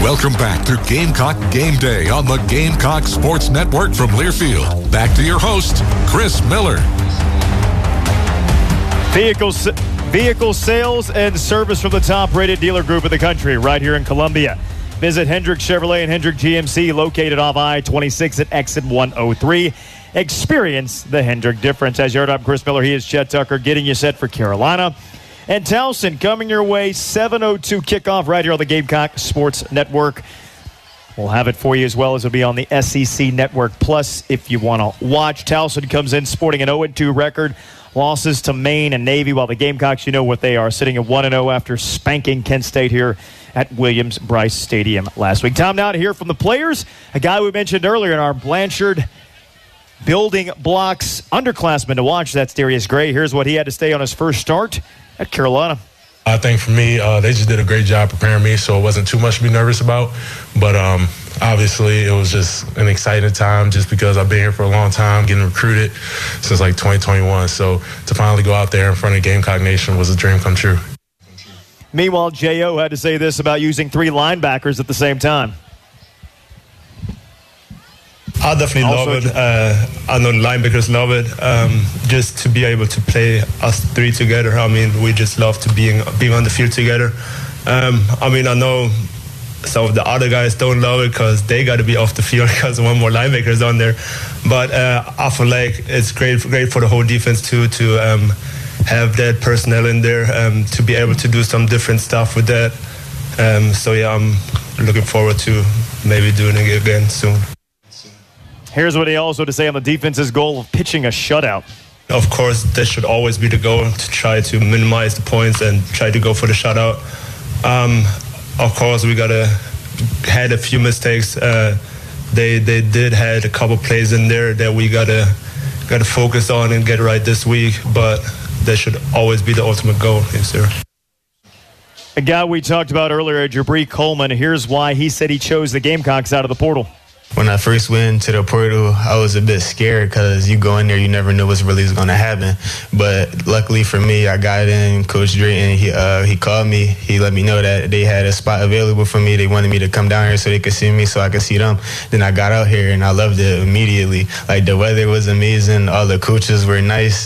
Welcome back to Gamecock Game Day on the Gamecock Sports Network from Learfield. Back to your host, Chris Miller. Vehicle sales and service from the top-rated dealer group in the country right here in Columbia. Visit Hendrick Chevrolet and Hendrick GMC, located off I-26 at exit 103. Experience the Hendrick difference. As you heard, I'm Chris Miller. He is Chet Tucker, getting you set for Carolina. And Towson coming your way, 7:02 kickoff right here on the Gamecock Sports Network. We'll have it for you as well as it'll be on the SEC Network Plus if you want to watch. Towson comes in sporting an 0-2 record. Losses to Maine and Navy, while the Gamecocks, you know what they are, sitting at 1-0 after spanking Kent State here at Williams-Brice Stadium last week. Time now to hear from the players. A guy we mentioned earlier in our Blanchard Building Blocks underclassman to watch. That's Darius Gray. Here's what he had to say on his first start at Carolina. I think for me, they just did a great job preparing me, so it wasn't too much to be nervous about. But obviously, it was just an exciting time just because I've been here for a long time, getting recruited since like 2021. So to finally go out there in front of Gamecock Nation was a dream come true. Meanwhile, J.O. had to say this about using 3 linebackers at the same time. I definitely love it. I know the linebackers love it. Just to be able to play us 3 together. I mean, we just love to being on the field together. I mean, I know some of the other guys don't love it because they got to be off the field because one more linebackers on there. But I feel like it's great for the whole defense too to have that personnel in there to be able to do some different stuff with that. So yeah, I'm looking forward to maybe doing it again soon. Here's what he also had to say on the defense's goal of pitching a shutout. Of course, that should always be the goal, to try to minimize the points and try to go for the shutout. Of course, we had a few mistakes. They did had a couple plays in there that we gotta focus on and get right this week. But that should always be the ultimate goal. Yes, sir. A guy we talked about earlier, Jabri Coleman. Here's why he said he chose the Gamecocks out of the portal. When I first went to the portal, I was a bit scared because you go in there, you never know what's really going to happen. But luckily for me, I got in. Coach Drayton, he called me. He let me know that they had a spot available for me. They wanted me to come down here so they could see me, so I could see them. Then I got out here, and I loved it immediately. Like, the weather was amazing. All the coaches were nice.